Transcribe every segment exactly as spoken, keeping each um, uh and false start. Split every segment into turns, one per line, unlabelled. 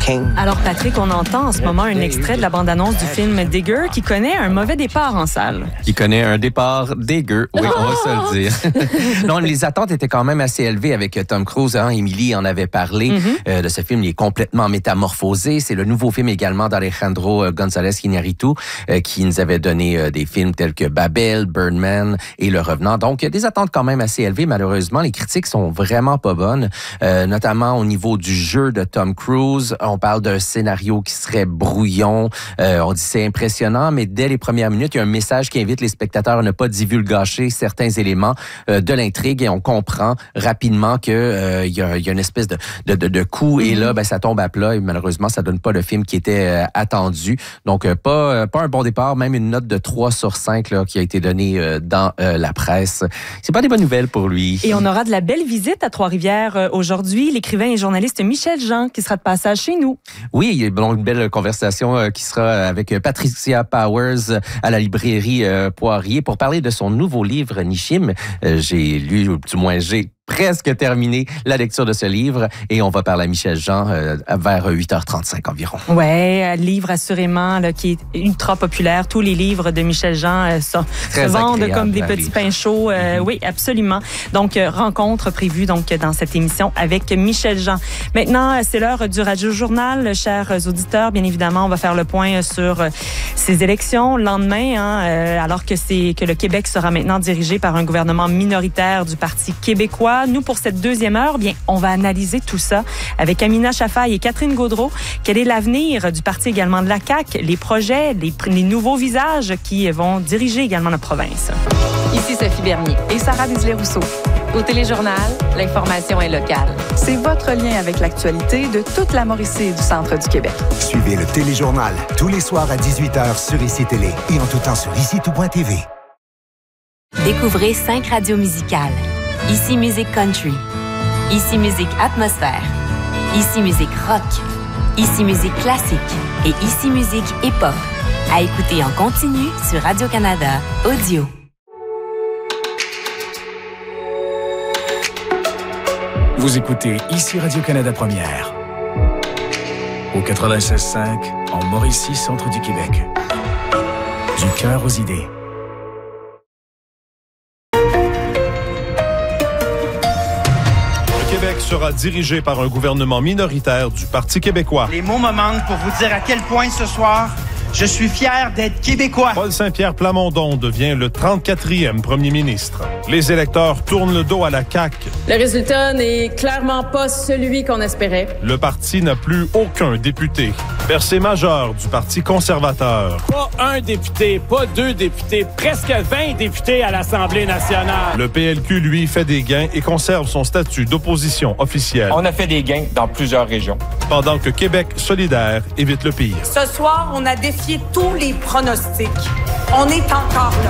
king.
Alors Patrick, on entend en ce moment un extrait de la bande-annonce du film Digger qui connaît un mauvais départ en salle.
Qui connaît un départ dégueu, oui, on va se le dire. Non, les attentes étaient quand même assez élevées avec Tom Cruise. Hein? Émilie en avait parlé mm-hmm. euh, de ce film. Il est complètement métamorphosé. C'est le nouveau film également d'Alejandro González Iñárritu euh, qui nous avait donné euh, des films tels que Babel, Birdman et Le Revenant. Donc, des attentes quand même assez élevées. Malheureusement, les critiques sont vraiment pas bonnes, euh, notamment au niveau du jeu de Tom Cruise. On parle d'un scénario qui serait brouillon. Euh, on dit c'est impressionnant, mais dès les premières minutes, il y a un message qui invite les spectateurs à ne pas divulgacher certains éléments euh, de l'intrigue et on comprend rapidement que euh, il y a, il y a une espèce de, de, de, de coup et là, ben, ça tombe à plat et malheureusement, ça donne pas le film qui était euh, attendu. Donc, euh, pas, euh, pas un bon départ, même une note de trois sur cinq là, qui a été donnée euh, dans euh, la presse. C'est pas des bonnes nouvelles pour lui.
Et on aura de la belle visite à Trois-Rivières euh, aujourd'hui. L'écrivain et journaliste Michel Jean qui sera de passage chez nous.
Oui, il y a bon, une belle conversation euh, qui sera avec Patricia Powers à la librairie euh, Poirier pour parler de son nouveau livre Nishim. Euh, j'ai lu, ou du moins j'ai presque terminé la lecture de ce livre et on va parler à Michel Jean euh, vers huit heures trente-cinq environ.
Ouais, un livre assurément là, qui est ultra populaire. Tous les livres de Michel Jean euh, sont, se vendent comme des petits pains chauds. Euh, mm-hmm. Oui, absolument. Donc, euh, rencontre prévue donc dans cette émission avec Michel Jean. Maintenant, c'est l'heure du Radio Journal. Chers auditeurs, bien évidemment, on va faire le point sur euh, ces élections. Le lendemain, hein, euh, alors que, c'est, que le Québec sera maintenant dirigé par un gouvernement minoritaire du Parti québécois. Nous, pour cette deuxième heure, bien, on va analyser tout ça avec Amina Chafaï et Catherine Gaudreault. Quel est l'avenir du parti également de la C A Q, les projets, les, les nouveaux visages qui vont diriger également notre province.
Ici Sophie Bernier et Sarah Désilets-Rousseau. Au Téléjournal, l'information est locale.
C'est votre lien avec l'actualité de toute la Mauricie et du centre du Québec.
Suivez le Téléjournal tous les soirs à dix-huit heures sur Ici Télé et en tout temps sur ici tout point t v.
Découvrez cinq radios musicales. Ici Musique Country, Ici Musique Atmosphère, Ici Musique Rock, Ici Musique Classique et Ici Musique Hip-Hop. À écouter en continu sur Radio-Canada Audio.
Vous écoutez Ici Radio-Canada Première. Au quatre-vingt-seize cinq, en Mauricie, centre du Québec. Du cœur aux idées.
Québec sera dirigé par un gouvernement minoritaire du Parti québécois.
Les mots me manquent pour vous dire à quel point ce soir, je suis fier d'être québécois.
Paul Saint-Pierre Plamondon devient le trente-quatrième premier ministre. Les électeurs tournent le dos à la C A Q.
Le résultat n'est clairement pas celui qu'on espérait.
Le parti n'a plus aucun député. Percée majeure du Parti conservateur.
Pas un député, pas deux députés, presque vingt députés à l'Assemblée nationale.
Le P L Q, lui, fait des gains et conserve son statut d'opposition officielle.
On a fait des gains dans plusieurs régions.
Pendant que Québec solidaire évite le pire.
Ce soir, on a défié tous les pronostics. On est encore là.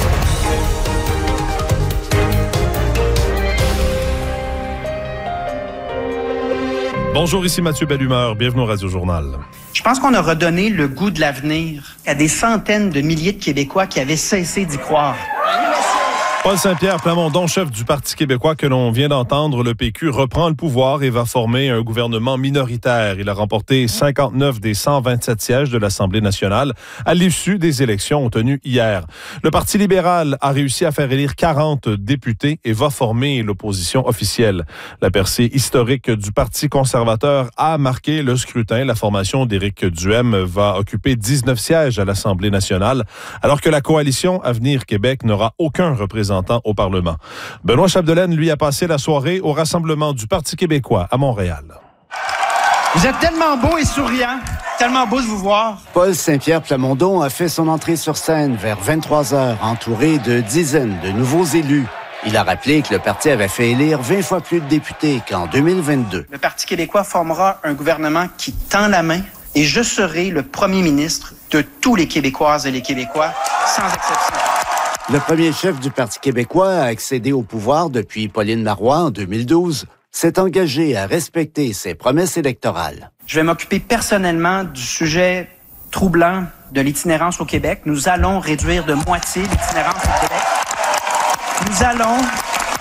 Bonjour, ici Mathieu Bellumeur. Bienvenue au Radio Journal.
Je pense qu'on a redonné le goût de l'avenir à des centaines de milliers de Québécois qui avaient cessé d'y croire.
Paul Saint-Pierre Plamondon, chef du Parti québécois que l'on vient d'entendre, le P Q reprend le pouvoir et va former un gouvernement minoritaire. Il a remporté cinquante-neuf des cent vingt-sept sièges de l'Assemblée nationale à l'issue des élections tenues hier. Le Parti libéral a réussi à faire élire quarante députés et va former l'opposition officielle. La percée historique du Parti conservateur a marqué le scrutin. La formation d'Éric Duhem va occuper dix-neuf sièges à l'Assemblée nationale, alors que la coalition Avenir Québec n'aura aucun représentant au Parlement. Benoît Chapdelaine, lui, a passé la soirée au rassemblement du Parti québécois à Montréal.
Vous êtes tellement beau et souriant, tellement beau de vous voir.
Paul Saint-Pierre Plamondon a fait son entrée sur scène vers vingt-trois heures, entouré de dizaines de nouveaux élus. Il a rappelé que le parti avait fait élire vingt fois plus de députés qu'en deux mille vingt-deux.
Le Parti québécois formera un gouvernement qui tend la main et je serai le premier ministre de tous les Québécoises et les Québécois, sans exception.
Le premier chef du Parti québécois a accédé au pouvoir depuis Pauline Marois en deux mille douze, s'est engagé à respecter ses promesses électorales.
Je vais m'occuper personnellement du sujet troublant de l'itinérance au Québec. Nous allons réduire de moitié l'itinérance au Québec. Nous allons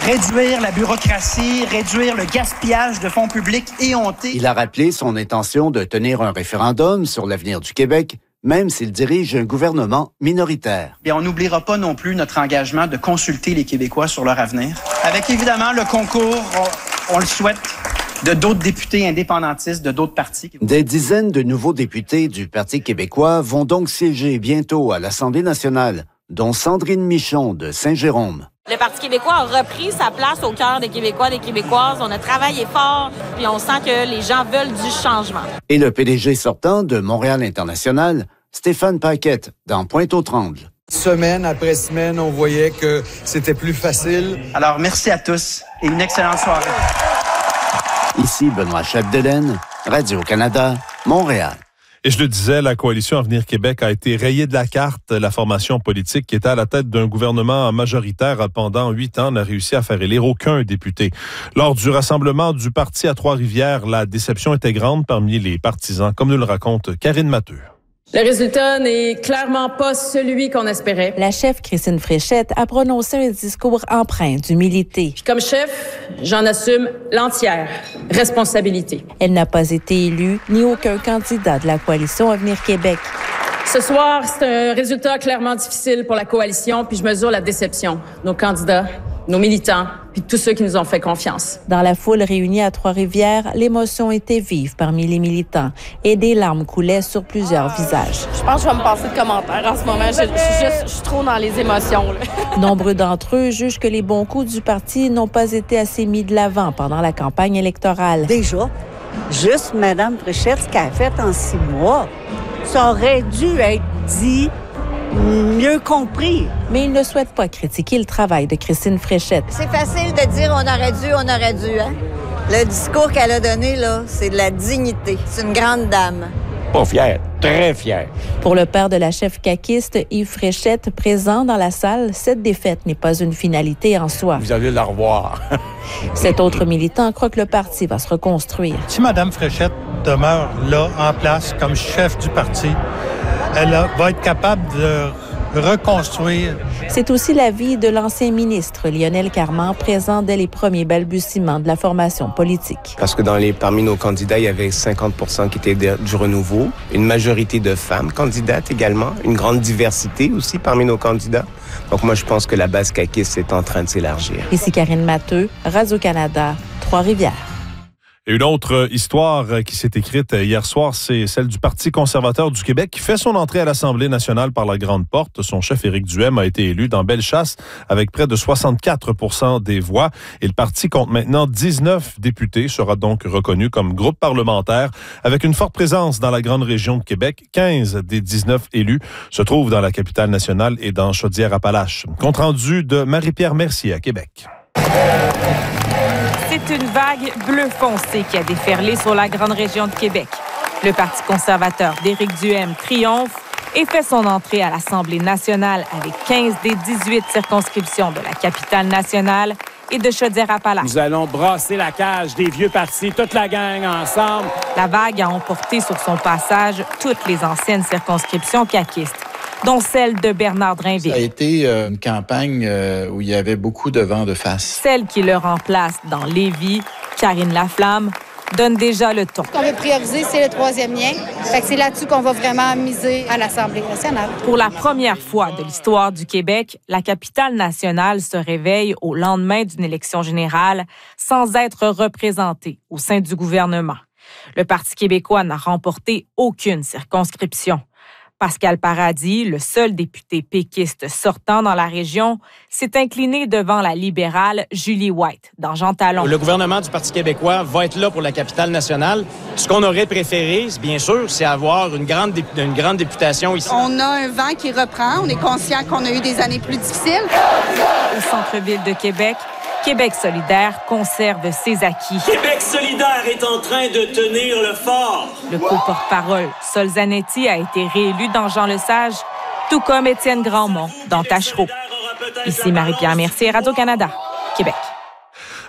réduire la bureaucratie, réduire le gaspillage de fonds publics éhontés.
Il a rappelé son intention de tenir un référendum sur l'avenir du Québec, même s'il dirige un gouvernement minoritaire.
Et on n'oubliera pas non plus notre engagement de consulter les Québécois sur leur avenir. Avec évidemment le concours, on, on le souhaite, de d'autres députés indépendantistes de d'autres partis.
Des dizaines de nouveaux députés du Parti québécois vont donc siéger bientôt à l'Assemblée nationale, dont Sandrine Michon de Saint-Jérôme.
Le Parti québécois a repris sa place au cœur des Québécois et des Québécoises. On a travaillé fort, puis on sent que les gens veulent du changement.
Et le P D G sortant de Montréal International, Stéphane Paquette, dans Pointe-aux-Trembles.
Semaine après semaine, on voyait que c'était plus facile.
Alors, merci à tous et une excellente soirée.
Ici Benoît Chapdelaine, Radio-Canada, Montréal.
Et je le disais, la coalition Avenir Québec a été rayée de la carte. La formation politique qui était à la tête d'un gouvernement majoritaire pendant huit ans n'a réussi à faire élire aucun député. Lors du rassemblement du parti à Trois-Rivières, la déception était grande parmi les partisans, comme nous le raconte Karine Matteux.
Le résultat n'est clairement pas celui qu'on espérait.
La chef Christine Fréchette a prononcé un discours empreint d'humilité.
Puis comme chef, j'en assume l'entière responsabilité.
Elle n'a pas été élue, ni aucun candidat de la coalition Avenir Québec.
Ce soir, c'est un résultat clairement difficile pour la coalition, puis je mesure la déception. Nos candidats, nos militants, puis tous ceux qui nous ont fait confiance.
Dans la foule réunie à Trois-Rivières, l'émotion était vive parmi les militants et des larmes coulaient sur plusieurs visages.
Je pense que je vais me passer de commentaires en ce moment. Je, je, suis juste, je suis trop dans les émotions. Là.
Nombreux d'entre eux jugent que les bons coups du parti n'ont pas été assez mis de l'avant pendant la campagne électorale.
Déjà, juste Mme Fréchette, ce qu'elle a fait en six mois, ça aurait dû être dit mieux compris.
Mais il ne souhaite pas critiquer le travail de Christine Fréchette.
C'est facile de dire on aurait dû, on aurait dû. Hein? Le discours qu'elle a donné, là, c'est de la dignité. C'est une grande dame.
Pas fière, très fière.
Pour le père de la chef caquiste, Yves Fréchette, présent dans la salle, cette défaite n'est pas une finalité en soi.
Vous allez la revoir.
Cet autre militant croit que le parti va se reconstruire.
Si Mme Fréchette demeure là, en place, comme chef du parti, elle va être capable de reconstruire.
C'est aussi l'avis de l'ancien ministre Lionel Carman, présent dès les premiers balbutiements de la formation politique.
Parce que dans les, parmi nos candidats, il y avait cinquante pour cent qui étaient de, du renouveau, une majorité de femmes candidates également, une grande diversité aussi parmi nos candidats. Donc moi, je pense que la base caquiste est en train de s'élargir.
Ici Karine Matteux, Radio-Canada, Trois-Rivières.
Et une autre histoire qui s'est écrite hier soir, c'est celle du Parti conservateur du Québec qui fait son entrée à l'Assemblée nationale par la Grande Porte. Son chef Éric Duhem a été élu dans Bellechasse avec près de soixante-quatre pour cent des voix. Et le parti compte maintenant dix-neuf députés, sera donc reconnu comme groupe parlementaire avec une forte présence dans la grande région de Québec. quinze des dix-neuf élus se trouvent dans la capitale nationale et dans Chaudière-Appalaches. Compte rendu de Marie-Pierre Mercier à Québec.
C'est une vague bleu foncé qui a déferlé sur la grande région de Québec. Le Parti conservateur d'Éric Duhem triomphe et fait son entrée à l'Assemblée nationale avec quinze des dix-huit circonscriptions de la capitale nationale et de Chaudière-Appalaches.
Nous allons brasser la cage des vieux partis, toute la gang ensemble.
La vague a emporté sur son passage toutes les anciennes circonscriptions caquistes, dont celle de Bernard Drainville.
Ça a été euh, une campagne euh, où il y avait beaucoup de vent de face.
Celle qui le remplace dans Lévis, Karine Laflamme, donne déjà le ton.
Ce qu'on veut prioriser, c'est le troisième lien. Fait que c'est là-dessus qu'on va vraiment miser à l'Assemblée nationale.
Pour la première fois de l'histoire du Québec, la capitale nationale se réveille au lendemain d'une élection générale sans être représentée au sein du gouvernement. Le Parti québécois n'a remporté aucune circonscription. Pascal Paradis, le seul député péquiste sortant dans la région, s'est incliné devant la libérale Julie White dans Jean Talon.
Le gouvernement du Parti québécois va être là pour la capitale nationale. Ce qu'on aurait préféré, bien sûr, c'est avoir une grande, dé- une grande députation ici.
On a un vent qui reprend. On est conscient qu'on a eu des années plus difficiles.
Au centre-ville de Québec, Québec solidaire conserve ses acquis.
Québec solidaire est en train de tenir le fort.
Le co-porte-parole Sol Zanetti a été réélu dans Jean-Lesage, tout comme Étienne Grandmont dans Tachereau. Ici Marie-Pierre Mercier, Radio-Canada, Québec.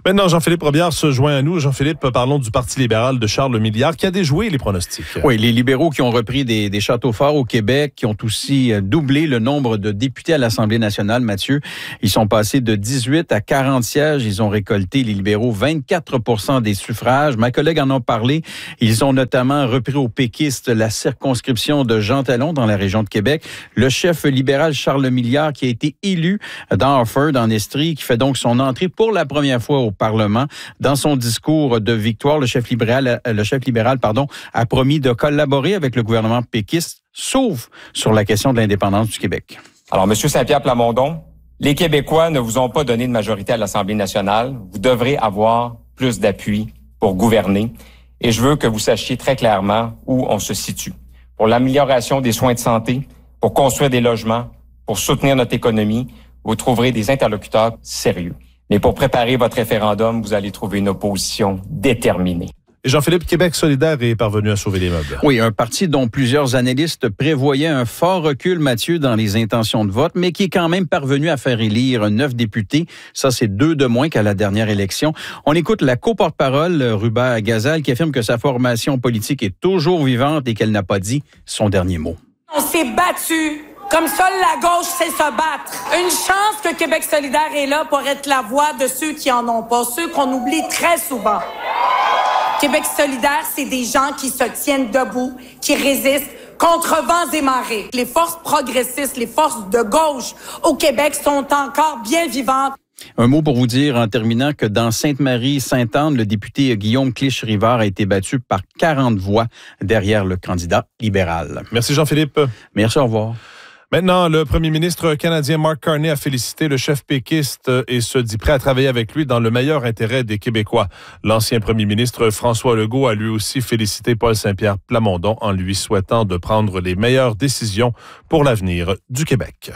Maintenant, Jean-Philippe Robillard se joint à nous. Jean-Philippe, parlons du Parti libéral de Charles Milliard qui a déjoué les pronostics.
Oui, les libéraux qui ont repris des, des châteaux forts au Québec, qui ont aussi doublé le nombre de députés à l'Assemblée nationale, Mathieu. Ils sont passés de dix-huit à quarante sièges. Ils ont récolté, les libéraux, vingt-quatre pour cent des suffrages. Ma collègue en a parlé. Ils ont notamment repris aux péquistes la circonscription de Jean Talon dans la région de Québec. Le chef libéral Charles Milliard qui a été élu dans Harford, en Estrie, qui fait donc son entrée pour la première fois au Parlement. Dans son discours de victoire, le chef libéral, le chef libéral, pardon, a promis de collaborer avec le gouvernement péquiste, sauf sur la question de l'indépendance du Québec.
Alors, M. Saint-Pierre Plamondon, les Québécois ne vous ont pas donné de majorité à l'Assemblée nationale. Vous devrez avoir plus d'appui pour gouverner. Et je veux que vous sachiez très clairement où on se situe. Pour l'amélioration des soins de santé, pour construire des logements, pour soutenir notre économie, vous trouverez des interlocuteurs sérieux. Mais pour préparer votre référendum, vous allez trouver une opposition déterminée.
Et Jean-Philippe, Québec solidaire est parvenu à sauver les meubles.
Oui, un parti dont plusieurs analystes prévoyaient un fort recul, Mathieu, dans les intentions de vote, mais qui est quand même parvenu à faire élire neuf députés. Ça, c'est deux de moins qu'à la dernière élection. On écoute la co-porte-parole, Ruba Gazal, qui affirme que sa formation politique est toujours vivante et qu'elle n'a pas dit son dernier mot.
On s'est battu. Comme seule la gauche sait se battre. Une chance que Québec solidaire est là pour être la voix de ceux qui en ont pas, ceux qu'on oublie très souvent. Québec solidaire, c'est des gens qui se tiennent debout, qui résistent contre vents et marées. Les forces progressistes, les forces de gauche au Québec sont encore bien vivantes.
Un mot pour vous dire, en terminant, que dans Sainte-Marie-Sainte-Anne, le député Guillaume Clich-Rivard a été battu par quarante voix derrière le candidat libéral.
Merci Jean-Philippe.
Merci, au revoir.
Maintenant, le premier ministre canadien Mark Carney a félicité le chef péquiste et se dit prêt à travailler avec lui dans le meilleur intérêt des Québécois. L'ancien premier ministre François Legault a lui aussi félicité Paul Saint-Pierre Plamondon en lui souhaitant de prendre les meilleures décisions pour l'avenir du Québec.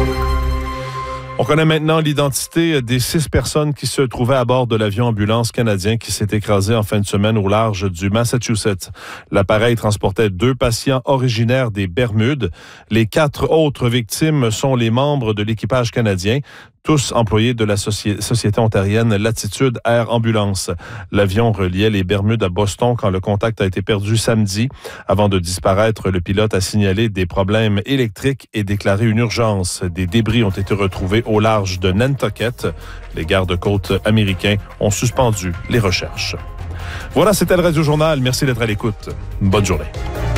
On connaît maintenant l'identité des six personnes qui se trouvaient à bord de l'avion ambulance canadien qui s'est écrasé en fin de semaine au large du Massachusetts. L'appareil transportait deux patients originaires des Bermudes. Les quatre autres victimes sont les membres de l'équipage canadien, tous employés de la soci- société ontarienne Latitude Air Ambulance. L'avion reliait les Bermudes à Boston quand le contact a été perdu samedi. Avant de disparaître, le pilote a signalé des problèmes électriques et déclaré une urgence. Des débris ont été retrouvés au large de Nantucket. Les gardes-côtes américains ont suspendu les recherches. Voilà, c'était le Radio Journal. Merci d'être à l'écoute. Bonne journée.